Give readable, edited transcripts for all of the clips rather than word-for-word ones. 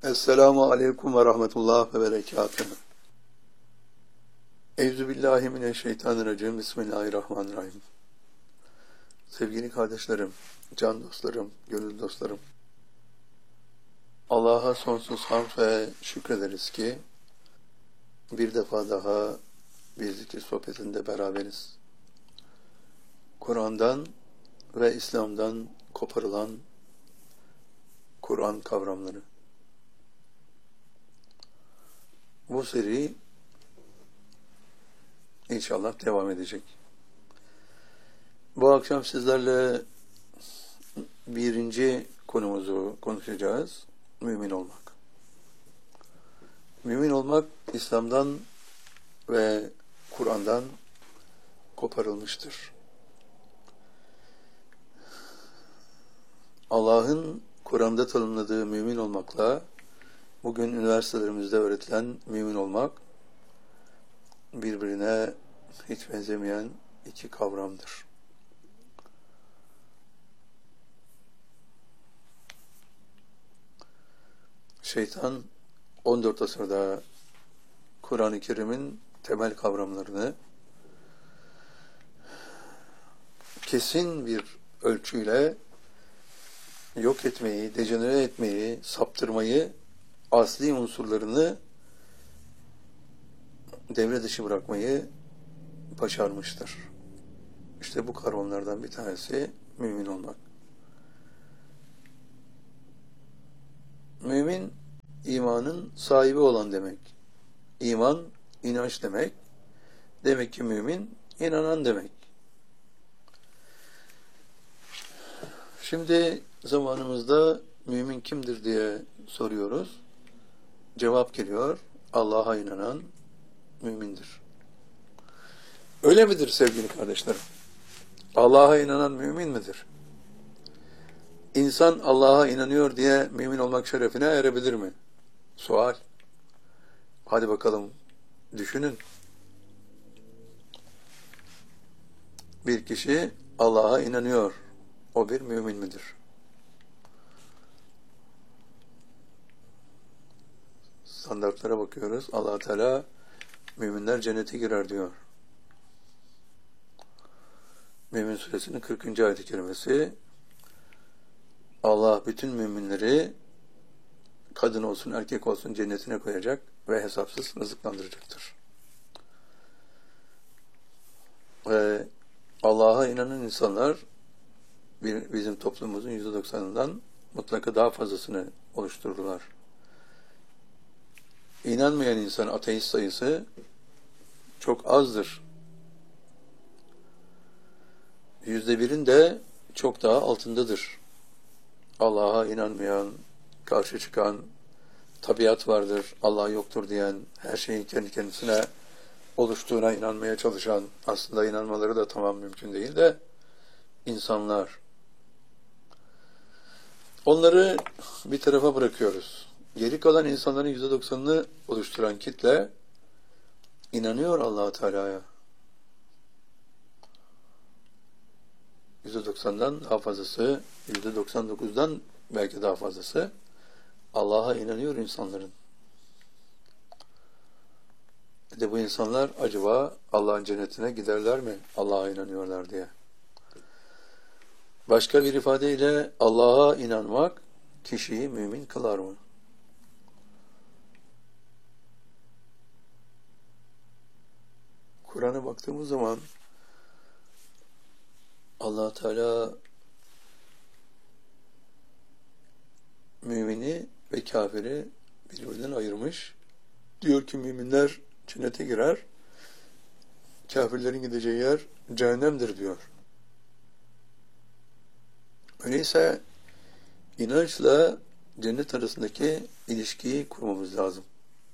Esselamu aleyküm ve rahmetullah ve berekatuhu. Euzubillahimineşşeytanirracim. Bismillahirrahmanirrahim. Sevgili kardeşlerim, can dostlarım, gönül dostlarım. Allah'a sonsuz hamd ve şükrederiz ki bir defa daha bir zikir sohbetinde beraberiz. Kur'an'dan ve İslam'dan koparılan Kur'an kavramları. Bu seri İnşallah devam edecek. Bu akşam sizlerle birinci konumuzu konuşacağız. Mümin olmak. Mümin olmak İslam'dan ve Kur'an'dan koparılmıştır. Allah'ın Kur'an'da tanımladığı mümin olmakla bugün üniversitelerimizde öğretilen mümin olmak birbirine hiç benzemeyen iki kavramdır. Şeytan 14 asırda Kur'an-ı Kerim'in temel kavramlarını kesin bir ölçüyle yok etmeyi, dejenere etmeyi, saptırmayı, asli unsurlarını devre dışı bırakmayı başarmıştır. İşte bu kavramlardan bir tanesi mümin olmak. Mümin, imanın sahibi olan demek. İman, inanç demek. Demek ki mümin, inanan demek. Şimdi zamanımızda mümin kimdir diye soruyoruz. Cevap geliyor, Allah'a inanan mümindir. Öyle midir sevgili kardeşlerim? Allah'a inanan mümin midir? İnsan Allah'a inanıyor diye mümin olmak şerefine erebilir mi? Sual. Hadi bakalım düşünün. Bir kişi Allah'a inanıyor. O bir mümin midir? Standartlara bakıyoruz. Allah Teala müminler cennete girer diyor. Mümin suresinin 40. ayet-i kerimesi, Allah bütün müminleri kadın olsun erkek olsun cennetine koyacak ve hesapsız rızıklandıracaktır. Ve Allah'a inanan insanlar bizim toplumumuzun %90'ından mutlaka daha fazlasını oluştururlar. İnanmayan insan, ateist sayısı çok azdır. %1'in de çok daha altındadır. Allah'a inanmayan, karşı çıkan, tabiat vardır, Allah yoktur diyen, her şeyin kendi kendisine oluştuğuna inanmaya çalışan, aslında inanmaları da tamam mümkün değil de insanlar. Onları bir tarafa bırakıyoruz. Geri kalan insanların %90'ını oluşturan kitle inanıyor Allah-u Teala'ya. %90'dan daha fazlası, %99'dan belki daha fazlası Allah'a inanıyor insanların. Bu insanlar acaba Allah'ın cennetine giderler mi? Allah'a inanıyorlar diye. Başka bir ifadeyle Allah'a inanmak kişiyi mümin kılar mı? Kur'an'a baktığımız zaman Allah Teala mümini ve kafiri birbirinden ayırmış. Diyor ki müminler cennete girer, kafirlerin gideceği yer cehennemdir diyor. Öyleyse inançla cennet arasındaki ilişkiyi kurmamız lazım.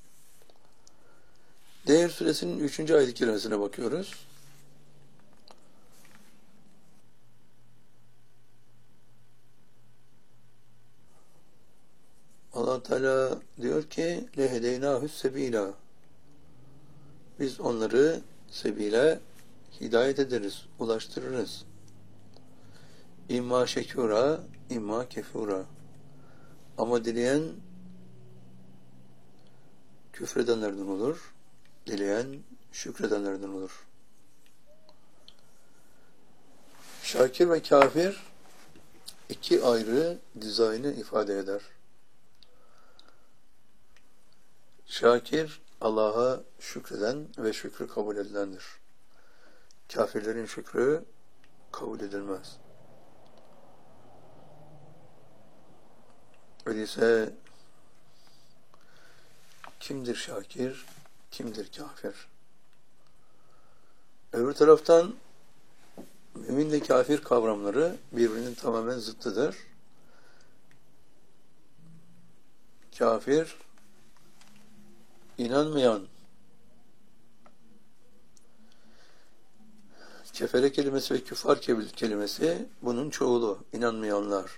Değer suresinin 3. ayet-i kerimesine bakıyoruz. Allah Teala diyor ki lehedeynâhus sebîlâ. Biz onları sebile hidayet ederiz, ulaştırırız. İmma şekûrâ, imma kefûrâ. Ama dileyen küfredenlerden olur, dileyen şükredenlerden olur. Şakir ve kafir iki ayrı dizaynı ifade eder. Şakir, Allah'a şükreden ve şükrü kabul edilendir. Kafirlerin şükrü kabul edilmez. Öyleyse kimdir şakir, kimdir kafir? Öbür taraftan müminle kafir kavramları birbirinin tamamen zıttıdır. Kafir, inanmayan, kefere kelimesi ve küfar kelimesi bunun çoğulu, inanmayanlar.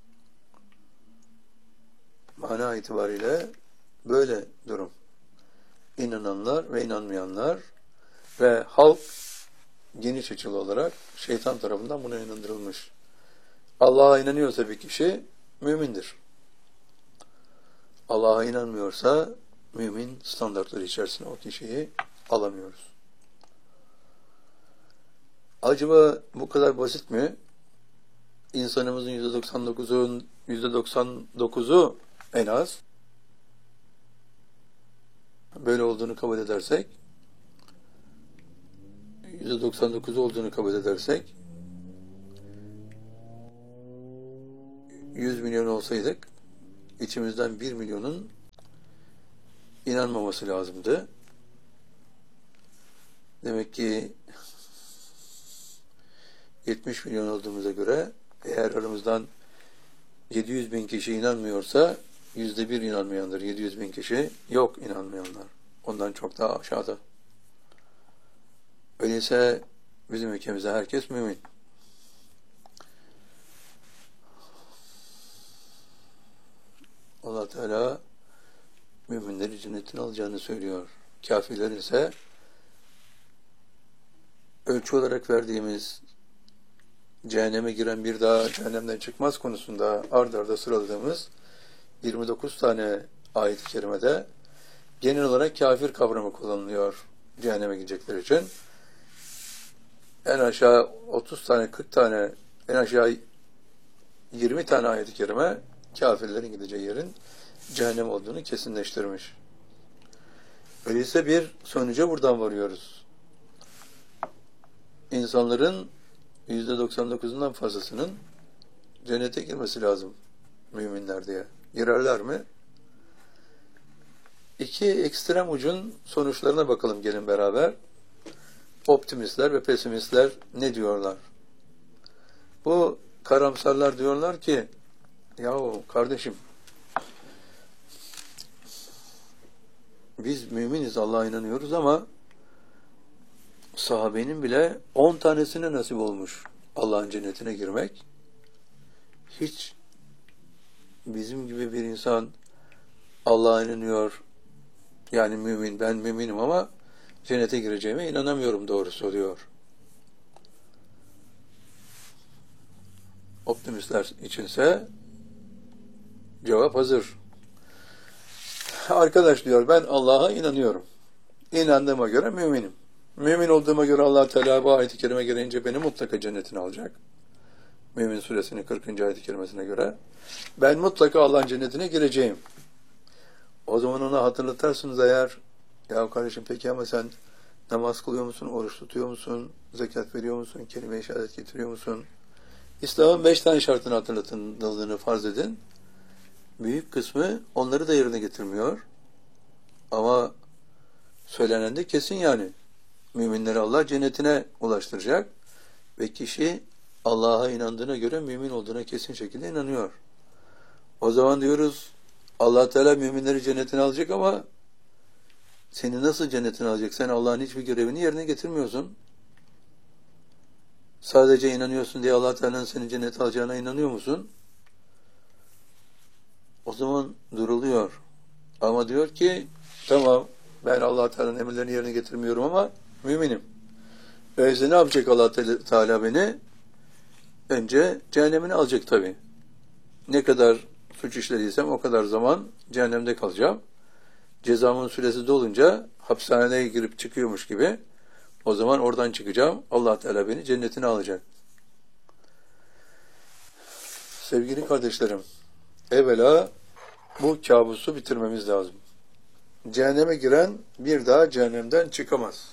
Mana itibariyle böyle durum. İnananlar ve inanmayanlar ve halk geniş açılı olarak şeytan tarafından buna inandırılmış. Allah'a inanıyorsa bir kişi mümindir. Allah'a inanmıyorsa mümin standartları içerisine o kişiyi alamıyoruz. Acaba bu kadar basit mi? İnsanımızın %99'u en az böyle olduğunu kabul edersek, %99 olduğunu kabul edersek 100 milyon olsaydık içimizden 1 milyonun inanmaması lazımdı. Demek ki 70 milyon olduğumuza göre eğer aramızdan 700 bin kişi inanmıyorsa %1 inanmayandır. 700 bin kişi yok inanmayanlar. Ondan çok daha aşağıda. Öyleyse bizim ülkemizde herkes mümin. Allah Teala müminleri cennetin alacağını söylüyor. Kafirler ise ölçü olarak verdiğimiz cehenneme giren bir daha cehennemden çıkmaz konusunda ard arda sıraladığımız 29 tane ayet-i kerimede genel olarak kafir kavramı kullanılıyor cehenneme gidecekler için. En aşağı 30 tane, 40 tane, en aşağı 20 tane ayet-i kerime kafirlerin gideceği yerin cehennem olduğunu kesinleştirmiş. Öyleyse bir sonuca buradan varıyoruz. İnsanların %99'undan fazlasının cennete girmesi lazım müminler diye. Girerler mi? İki ekstrem ucun sonuçlarına bakalım gelin beraber. Optimistler ve pesimistler ne diyorlar? Bu karamsarlar diyorlar ki yahu kardeşim biz müminiz, Allah'a inanıyoruz ama sahabenin bile 10 tanesine nasip olmuş Allah'ın cennetine girmek. Hiç bizim gibi bir insan Allah'a inanıyor, yani mümin, ben müminim ama cennete gireceğime inanamıyorum doğrusu diyor. Optimistler içinse cevap hazır. Arkadaş diyor, ben Allah'a inanıyorum. İnandığıma göre müminim. Mümin olduğuma göre Allah Teala bu ayet-i kerime gereğince beni mutlaka cennetine alacak. Mümin suresinin 40. ayet-i kerimesine göre. Ben mutlaka Allah'ın cennetine gireceğim. O zaman ona hatırlatarsınız eğer, ya kardeşim peki ama sen namaz kılıyor musun, oruç tutuyor musun, zekat veriyor musun, kelime-i şehadet getiriyor musun? İslam'ın 5 tane şartını hatırlatıldığını farz edin. Büyük kısmı onları da yerine getirmiyor. Ama söylenen de kesin yani. Müminleri Allah cennetine ulaştıracak ve kişi Allah'a inandığına göre mümin olduğuna kesin şekilde inanıyor. O zaman diyoruz Allah Teala müminleri cennetine alacak ama seni nasıl cennetine alacak? Sen Allah'ın hiçbir görevini yerine getirmiyorsun. Sadece inanıyorsun diye Allah Teala'nın seni cennete alacağına inanıyor musun? O zaman duruluyor. Ama diyor ki tamam ben Allah Teala'nın emirlerini yerine getirmiyorum ama müminim. Öyleyse ne yapacak Allah Teala beni? Önce cehennemine alacak tabii. Ne kadar suç işlediysem o kadar zaman cehennemde kalacağım. Cezamın süresi dolunca hapishaneye girip çıkıyormuş gibi o zaman oradan çıkacağım. Allah Teala beni cennetine alacak. Sevgili kardeşlerim, evvela bu kabusu bitirmemiz lazım. Cehenneme giren bir daha cehennemden çıkamaz.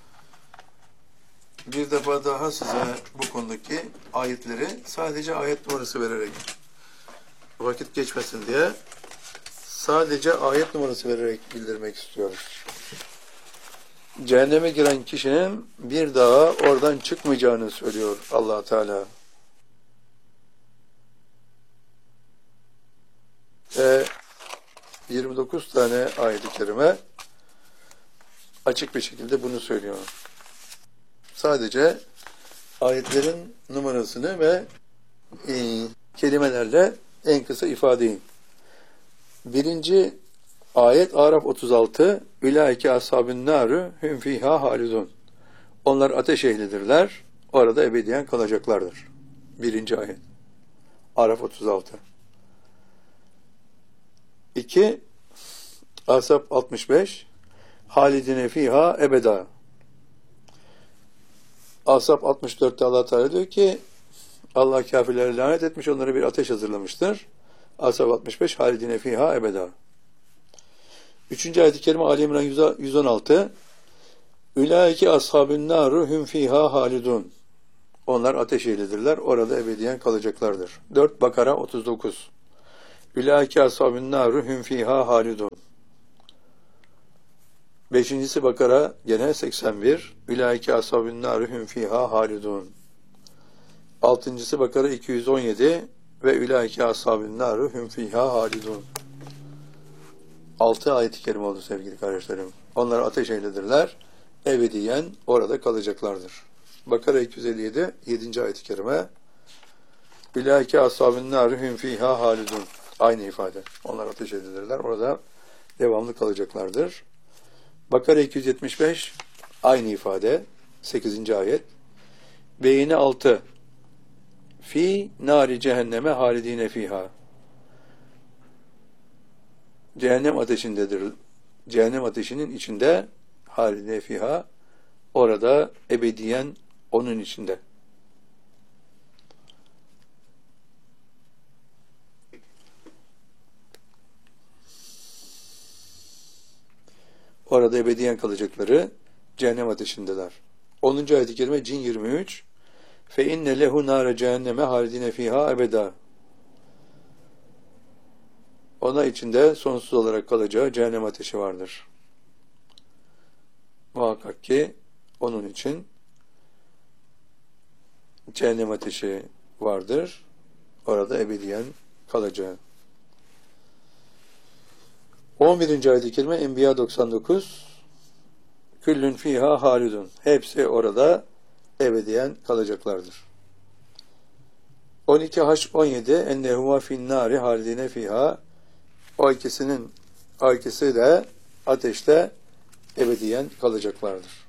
Bir defa daha size bu konudaki ayetleri sadece ayet numarası vererek, vakit geçmesin diye sadece ayet numarası vererek bildirmek istiyoruz. Cehenneme giren kişinin bir daha oradan çıkmayacağını söylüyor Allah Teala. 29 tane ayet-i kerime açık bir şekilde bunu söylüyor. Sadece ayetlerin numarasını ve kelimelerle en kısa ifadeyi. Birinci ayet Araf 36. Ülaike ashabün nârü hüm fîhâ halidun. Onlar ateş ehlidirler, orada ebediyen kalacaklardır. Birinci ayet. Araf 36. 2. Ahzab 65. Halidine fîhâ ebeda. Ahzab 64'te Allah Teala diyor ki Allah kafirlere lanet etmiş, onlara bir ateş hazırlamıştır. Ahzab 65 halidine fîhâ ebeda. 3. ayet-i kerime Ali İmran 116. Ülaike ashabün nâru hüm fîhâ halidun. Onlar ateş ehlidirler, orada ebediyen kalacaklardır. 4 Bakara 39. Ülaike ashabün nâru hüm fîhâ halidun. 5. Bakara gene 81. Ülaike ashabün nâru hüm fîhâ halidun. 6. Bakara 217 ve ülaike ashabün nâru hüm fîhâ halidun. 6 ayet-i kerime oldu sevgili kardeşlerim. Onlar ateş ehlidirler, ebediyen orada kalacaklardır. Bakara 257 7. ayet-i kerime. Ülaike ashabün nâru hüm fîhâ halidun. Aynı ifade. Onlar ateş ehlidirler, orada devamlı kalacaklardır. Bakara 275 aynı ifade. 8. ayet. Ve yine 6. Fi nari cehenneme halidine fiha. Cehennem ateşindedir. Cehennem ateşinin içinde halidine fiha. Orada ebediyen onun içinde. Orada ebediyen kalacakları cehennem ateşindeler. 10. ayet-i kerime Cin 23. Fe inne lehu nâre cehenneme halidine fîhâ ebedâ. Ona içinde sonsuz olarak kalacağı cehennem ateşi vardır. Muhakkak ki onun için cehennem ateşi vardır. Orada ebediyen kalacağı. 11. ayet-i kerime Enbiya 99. Küllün fîhâ halidun. Hepsi orada ebediyen kalacaklardır. 12 Haşr 17 ennehuma finnâri halidine fîhâ. O ikisi de ateşte ebediyen kalacaklardır.